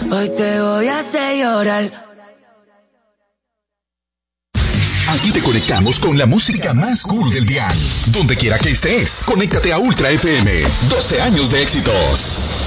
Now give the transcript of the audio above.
Hoy te voy a hacer llorar. Aquí te conectamos con la música más cool del dial. Donde quiera que estés, conéctate a Ultra FM. 12 años de éxitos.